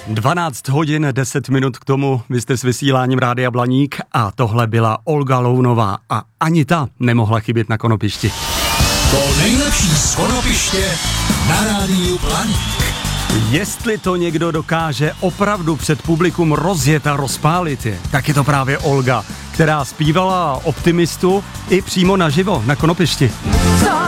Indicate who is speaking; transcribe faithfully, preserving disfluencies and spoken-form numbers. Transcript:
Speaker 1: dvanáct hodin, deset minut k tomu, vy jste s vysíláním Rádia Blaník a tohle byla Olga Lounová a ani ta nemohla chybět na konopišti.
Speaker 2: To nejlepší z konopiště na Rádiu Blaník.
Speaker 1: Jestli to někdo dokáže opravdu před publikum rozjet a rozpálit je, tak je to právě Olga, která zpívala Optimistu i přímo naživo na konopišti.